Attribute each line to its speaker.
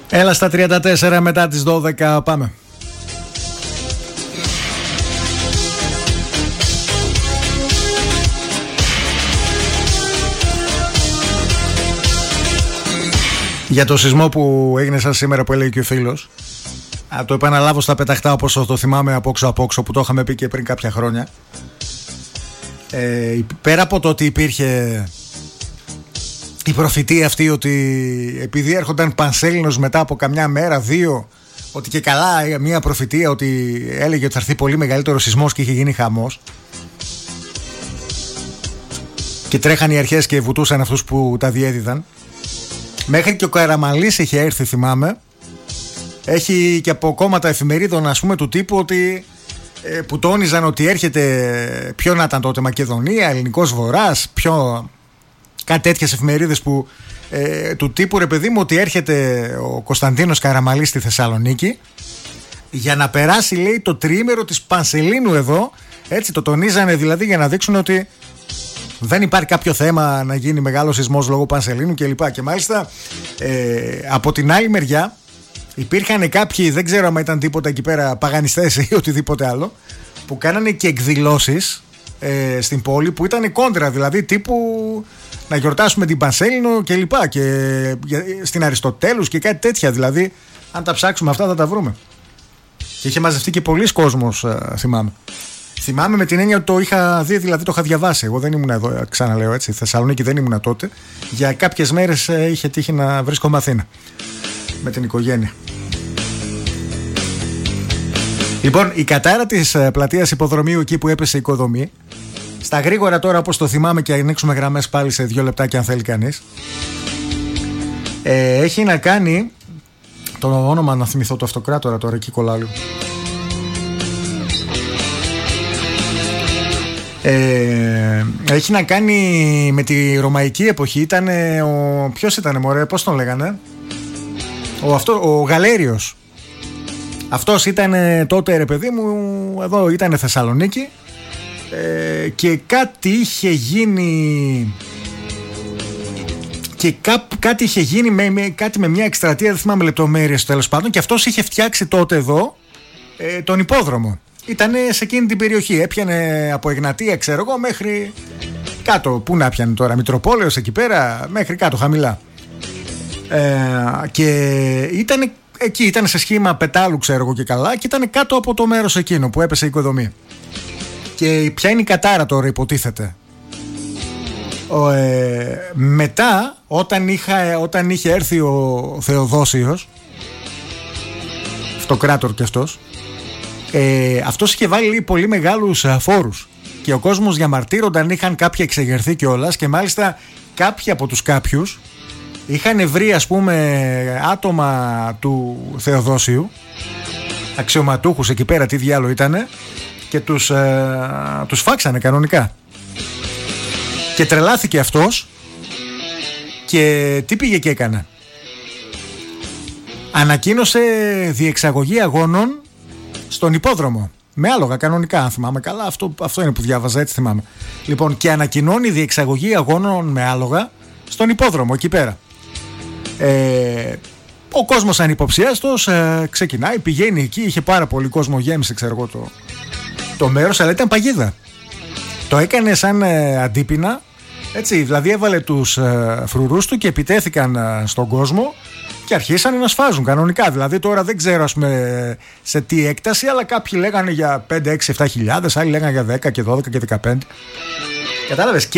Speaker 1: Έλα στα 34 μετά τις 12, πάμε. Για το σεισμό που έγινε σαν σήμερα που έλεγε και ο φίλος, το επαναλάβω στα πεταχτά όπως το θυμάμαι από όξω που το είχαμε πει και πριν κάποια χρόνια. Πέρα από το ότι υπήρχε η προφητεία αυτή ότι επειδή έρχονταν πανσέλινος μετά από καμιά μέρα, δύο, ότι και καλά μια προφητεία ότι έλεγε ότι θα έρθει πολύ μεγαλύτερο σεισμός και είχε γίνει χαμός και τρέχαν οι αρχές και βουτούσαν αυτούς που τα διέδιδαν. Μέχρι και ο Καραμανλής είχε έρθει, θυμάμαι. Έχει και από κόμματα εφημερίδων, ας πούμε, του τύπου ότι που τόνιζαν ότι έρχεται, ποιο να ήταν τότε, Μακεδονία, Ελληνικός Βορράς, κάτι τέτοιες εφημερίδες που του τύπου, ρε παιδί μου, ότι έρχεται ο Κωνσταντίνος Καραμανλής στη Θεσσαλονίκη για να περάσει, λέει, το τριήμερο της Πανσελίνου εδώ. Έτσι το τονίζανε δηλαδή, για να δείξουν ότι δεν υπάρχει κάποιο θέμα να γίνει μεγάλο σεισμός λόγω Πανσελίνου κλπ. Και μάλιστα από την άλλη μεριά υπήρχαν κάποιοι, δεν ξέρω αν ήταν τίποτα εκεί πέρα, παγανιστές ή οτιδήποτε άλλο, που κάνανε και εκδηλώσεις στην πόλη που ήταν κόντρα, δηλαδή τύπου να γιορτάσουμε την Πανσέλινο κλπ. Και στην Αριστοτέλους και κάτι τέτοια. Δηλαδή, αν τα ψάξουμε αυτά θα τα βρούμε. Και είχε μαζευτεί και πολλοί κόσμος, θυμάμαι. Θυμάμαι με την έννοια ότι το είχα δει, δηλαδή το είχα διαβάσει. Εγώ δεν ήμουν εδώ, ξαναλέω έτσι. Θεσσαλονίκη δεν ήμουν τότε. Για κάποιες μέρες είχε τύχει να βρίσκομαι Αθήνα με την οικογένεια. Λοιπόν, η κατάρα της πλατείας Υποδρομίου, εκεί που έπεσε η οικοδομή, στα γρήγορα τώρα όπως το θυμάμαι και ανοίξουμε γραμμές πάλι σε 2 λεπτά και αν θέλει κανείς, έχει να κάνει, το όνομα να θυμηθώ, το αυτοκράτορα τώρα εκεί κολλάλου, έχει να κάνει με τη ρωμαϊκή εποχή. Ήταν ποιος ήτανε, μωρέ, πώς τον λέγανε, ο Γαλέριος. Αυτός ήταν τότε, ρε παιδί μου, εδώ ήταν Θεσσαλονίκη, και κάτι είχε γίνει και κάτι είχε γίνει κάτι με μια εκστρατεία, δεν θυμάμαι λεπτομέρειες τέλος πάντων, και αυτός είχε φτιάξει τότε εδώ τον υπόδρομο. Ήτανε σε εκείνη την περιοχή, έπιανε από Εγνατία, ξέρω εγώ, μέχρι κάτω, πού να πιανε τώρα, Μητροπόλεως εκεί πέρα, μέχρι κάτω χαμηλά, και ήτανε εκεί, ήταν σε σχήμα πετάλου, ξέρω εγώ, και καλά, και ήταν κάτω από το μέρος εκείνο που έπεσε η οικοδομή. Και ποια είναι η κατάρα τώρα, υποτίθεται. Μετά, όταν είχε έρθει ο Θεοδόσιος, αυτοκράτορ και αυτός είχε βάλει πολύ μεγάλους φόρους και ο κόσμος διαμαρτύρονταν, είχαν κάποιοι εξεγερθεί κιόλας, και μάλιστα κάποιοι από τους κάποιους είχαν βρει, ας πούμε, άτομα του Θεοδόσιου, αξιωματούχους εκεί πέρα, τι διάλογο ήτανε, και τους φάξανε κανονικά. Και τρελάθηκε αυτός και τι πήγε και έκανε. Ανακοίνωσε διεξαγωγή αγώνων στον υπόδρομο με άλογα κανονικά, αν θυμάμαι καλά. Αυτό είναι που διάβαζα, έτσι θυμάμαι. Λοιπόν, και ανακοινώνει διεξαγωγή αγώνων με άλογα στον υπόδρομο εκεί πέρα. Ο κόσμος ανυποψίαστος ξεκινάει, πηγαίνει εκεί, είχε πάρα πολύ κόσμο, γέμισε, ξέρω εγώ, το μέρος, αλλά ήταν παγίδα. Το έκανε σαν αντίπεινα, έτσι, δηλαδή έβαλε τους φρουρούς του και επιτέθηκαν στον κόσμο και αρχίσανε να σφάζουν κανονικά. Δηλαδή τώρα δεν ξέρω, ας πούμε, σε τι έκταση, αλλά κάποιοι λέγανε για 5, 6, 7 χιλιάδες, άλλοι λέγανε για 10 και 12 και 15. Κατάλαβες.